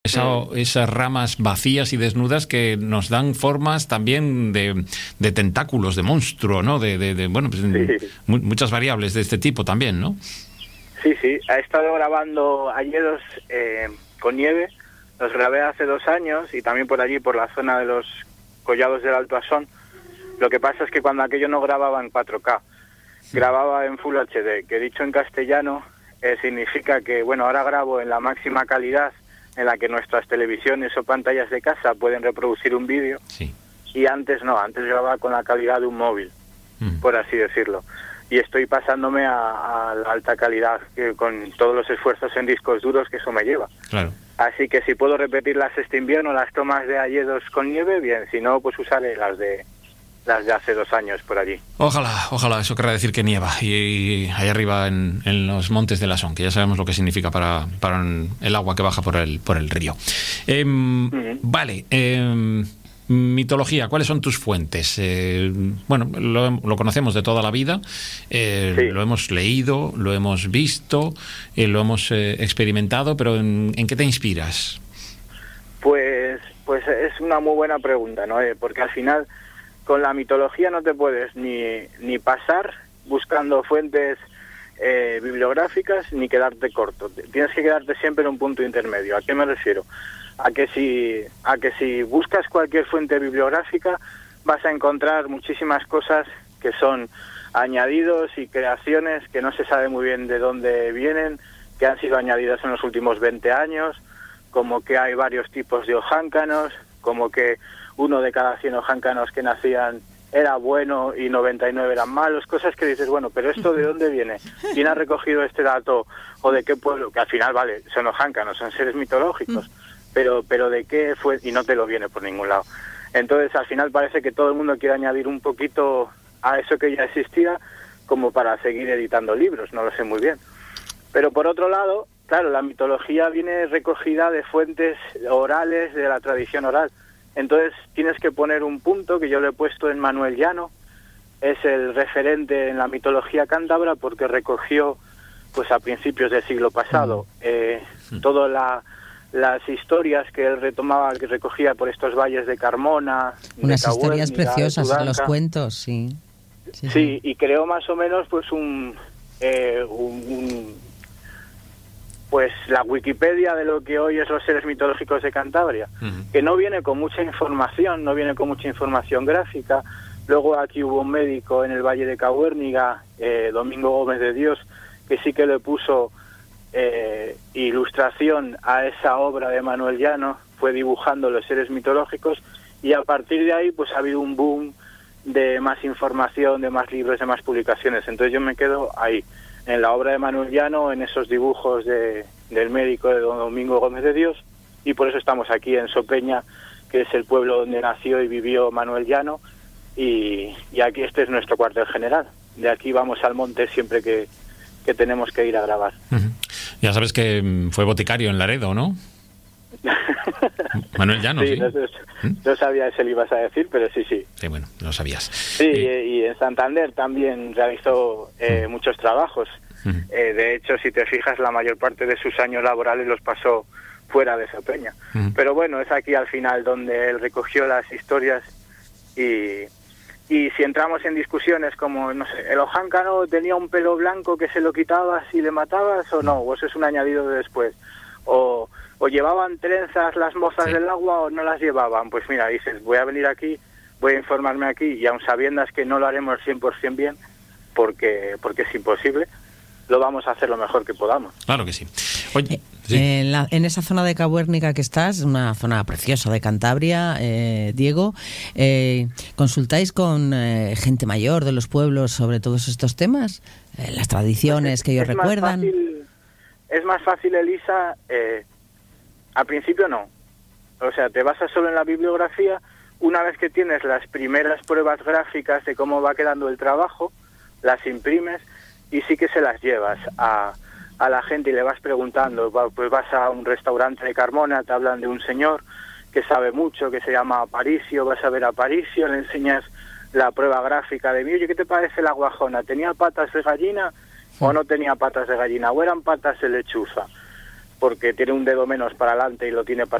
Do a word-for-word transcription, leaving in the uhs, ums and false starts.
Esa, esas ramas vacías y desnudas que nos dan formas también de, de tentáculos, de monstruo, ¿no? De, de, de bueno, pues, sí. mu muchas variables de este tipo también, ¿no? Sí, sí. He estado grabando hayedos eh, con nieve. Los grabé hace dos años y también por allí, por la zona de los Collados del Alto Asón. Lo que pasa es que cuando aquello no grababa en cuatro K, grababa en Full H D, que dicho en castellano eh, significa que, bueno, ahora grabo en la máxima calidad en la que nuestras televisiones o pantallas de casa pueden reproducir un vídeo, sí. Y antes no, antes grababa con la calidad de un móvil, mm. por así decirlo. Y estoy pasándome a, a la alta calidad, que con todos los esfuerzos en discos duros que eso me lleva. Claro. Así que si puedo repetirlas este invierno, las tomas de hayedos con nieve, bien, si no, pues usaré las de las de hace dos años por allí. Ojalá, ojalá, eso querrá decir que nieva y, y ahí arriba en, en los montes de Lasón, que ya sabemos lo que significa para, para el agua que baja por el, por el río. Eh, uh-huh. Vale, eh, mitología, ¿cuáles son tus fuentes? Eh, bueno, lo, lo conocemos de toda la vida, eh, sí. Lo hemos leído, lo hemos visto, eh, lo hemos eh, experimentado, pero ¿en, ¿en qué te inspiras? Pues, pues es una muy buena pregunta, ¿no? Eh, porque al final con la mitología no te puedes ni, ni pasar buscando fuentes eh, bibliográficas ni quedarte corto. Tienes que quedarte siempre en un punto intermedio. ¿A qué me refiero? A que si, a que si buscas cualquier fuente bibliográfica vas a encontrar muchísimas cosas que son añadidos y creaciones que no se sabe muy bien de dónde vienen, que han sido añadidas en los últimos veinte años, como que hay varios tipos de ojáncanos, como que uno de cada cien ojáncanos que nacían era bueno y noventa y nueve eran malos, cosas que dices, bueno, pero ¿esto de dónde viene? ¿Quién ha recogido este dato? ¿O de qué pueblo? Que al final, vale, son ojáncanos, son seres mitológicos, pero pero ¿de qué fue? Y no te lo viene por ningún lado. Entonces, al final parece que todo el mundo quiere añadir un poquito a eso que ya existía, como para seguir editando libros, no lo sé muy bien. Pero por otro lado, claro, la mitología viene recogida de fuentes orales, de la tradición oral. Entonces tienes que poner un punto que yo le he puesto en Manuel Llano, es el referente en la mitología cántabra porque recogió pues a principios del siglo pasado eh, todas la, las historias que él retomaba, que recogía por estos valles de Carmona, unas de historias preciosas en los cuentos, sí. Sí, sí, y creó más o menos pues un, eh, un, un pues la Wikipedia de lo que hoy es los seres mitológicos de Cantabria, uh-huh. que no viene con mucha información, no viene con mucha información gráfica. Luego aquí hubo un médico en el Valle de Cahuérniga, eh, Domingo Gómez de Dios, que sí que le puso eh, ilustración a esa obra de Manuel Llano, fue dibujando los seres mitológicos, y a partir de ahí pues ha habido un boom de más información, de más libros, de más publicaciones. Entonces yo me quedo ahí, en la obra de Manuel Llano, en esos dibujos de, del médico de don Domingo Gómez de Dios, y por eso estamos aquí en Sopeña, que es el pueblo donde nació y vivió Manuel Llano, y, y aquí este es nuestro cuartel general. De aquí vamos al monte siempre que, que tenemos que ir a grabar. Uh-huh. Ya sabes que fue boticario en Laredo, ¿no? Manuel Llano, sí. sí. No, no sabía si le ibas a decir, pero sí, sí. Sí, bueno, lo sabías. Sí, eh, y en Santander también realizó eh, uh-huh. muchos trabajos. Uh-huh. Eh, de hecho, si te fijas, la mayor parte de sus años laborales los pasó fuera de Sopeña. Uh-huh. Pero bueno, es aquí al final donde él recogió las historias y... Y si entramos en discusiones como, no sé, el ojáncano tenía un pelo blanco que se lo quitabas y le matabas o no, o eso es un añadido de después. O, o llevaban trenzas las mozas sí. del agua o no las llevaban. Pues mira, dices, voy a venir aquí, voy a informarme aquí, y aun sabiendas que no lo haremos cien por ciento bien, porque, porque es imposible, lo vamos a hacer lo mejor que podamos. Claro que sí. Oye, eh, sí. En, la, en esa zona de Cahuérniga que estás, una zona preciosa de Cantabria, eh, Diego, eh, ¿consultáis con eh, gente mayor de los pueblos sobre todos estos temas? Eh, las tradiciones pues es, que ellos es recuerdan. Más fácil, es más fácil, Elisa, eh, al principio no. O sea, te basas solo en la bibliografía. Una vez que tienes las primeras pruebas gráficas de cómo va quedando el trabajo, las imprimes y sí que se las llevas a, a la gente y le vas preguntando. Pues vas a un restaurante de Carmona, te hablan de un señor que sabe mucho, que se llama Aparicio, vas a ver a Aparicio, le enseñas la prueba gráfica de mí, oye, ¿qué te parece la guajona? ¿Tenía patas de gallina o no tenía patas de gallina? ¿O eran patas de lechuza? porque tiene un dedo menos para adelante y lo tiene para